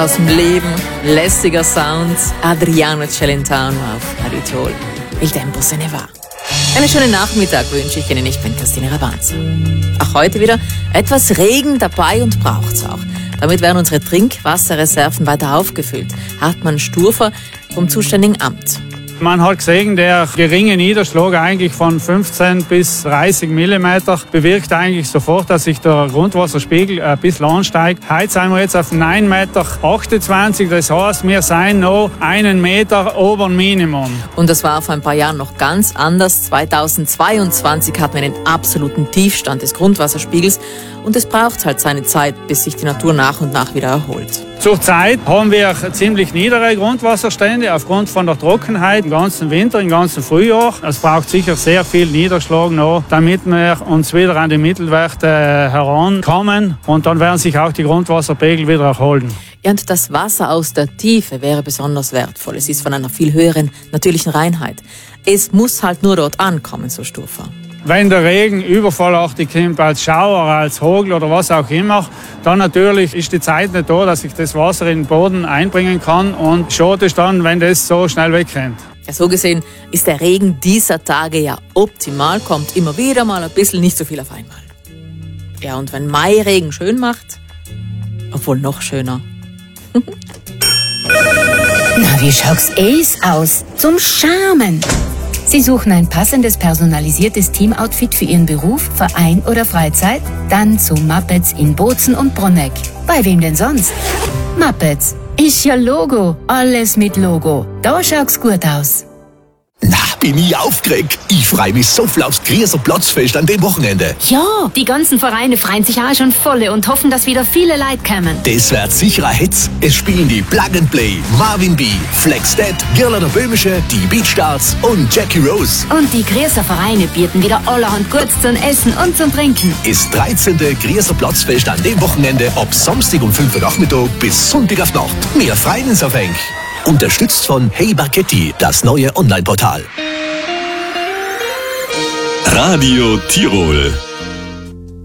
aus dem Leben, lässiger Sound, Adriano Celentano auf Radio Tirol. Il tempo se ne va. Einen schönen Nachmittag wünsche ich Ihnen, ich bin Christine Rabanza. Auch heute wieder etwas Regen dabei und braucht's auch. Damit werden unsere Trinkwasserreserven weiter aufgefüllt. Hartmann Sturfer vom zuständigen Amt. Man hat gesehen, der geringe Niederschlag eigentlich von 15 bis 30 mm bewirkt eigentlich sofort, dass sich der Grundwasserspiegel ein bisschen ansteigt. Heute sind wir jetzt auf 9,28 Meter, das heißt, wir sind noch 1 Meter ober dem Minimum. Und das war vor ein paar Jahren noch ganz anders. 2022 hatten wir einen absoluten Tiefstand des Grundwasserspiegels und es braucht halt seine Zeit, bis sich die Natur nach und nach wieder erholt. Zurzeit haben wir ziemlich niedere Grundwasserstände aufgrund von der Trockenheit im ganzen Winter, im ganzen Frühjahr. Es braucht sicher sehr viel Niederschlag noch, damit wir uns wieder an die Mittelwerte herankommen und dann werden sich auch die Grundwasserpegel wieder erholen. Ja, und das Wasser aus der Tiefe wäre besonders wertvoll. Es ist von einer viel höheren natürlichen Reinheit. Es muss halt nur dort ankommen, so Sturfer. Wenn der Regen überfallartig kommt, als Schauer, als Hagel oder was auch immer, dann natürlich ist die Zeit nicht da, dass ich das Wasser in den Boden einbringen kann und schade ist dann, wenn das so schnell wegrennt. Ja, so gesehen ist der Regen dieser Tage ja optimal, kommt immer wieder mal ein bisschen, nicht so viel auf einmal. Ja, und wenn Mairegen schön macht, obwohl noch schöner. Na, wie schaut's aus? Zum Charmen! Sie suchen ein passendes, personalisiertes Teamoutfit für Ihren Beruf, Verein oder Freizeit? Dann zu Muppets in Bozen und Brunegg. Bei wem denn sonst? Muppets. Ist ja Logo. Alles mit Logo. Da schaut's gut aus. Na, bin ich aufgeregt. Ich freue mich so viel aufs Grieser Platzfest an dem Wochenende. Ja, die ganzen Vereine freuen sich auch schon volle und hoffen, dass wieder viele Leute kommen. Das wird sicher ein Hitz. Es spielen die Plug and Play, Marvin B., Flex Dead, Girla der Böhmische, die Beatstars und Jackie Rose. Und die Grieser Vereine bieten wieder allerhand Gutes zum Essen und zum Trinken. Ist 13. Grieser Platzfest an dem Wochenende ab Samstag um 5 Uhr Nachmittag bis Sonntag auf Nacht. Wir freuen uns auf euch. Unterstützt von Hey Barketti, das neue Online-Portal. Radio Tirol.